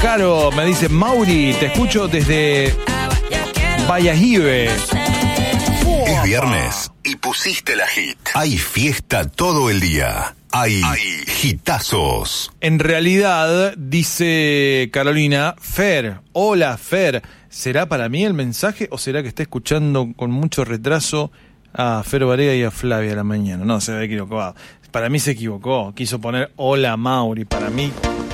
Caro me dice, Mauri, te escucho desde Valladolid. Es viernes y pusiste la hit. Hay fiesta todo el día. Hay hitazos. En realidad, dice Carolina, Fer, hola Fer, ¿será para mí el mensaje o será que está escuchando con mucho retraso a Fer Varela y a Flavia a la mañana? No, se había equivocado. Para mí se equivocó, quiso poner hola Mauri, para mí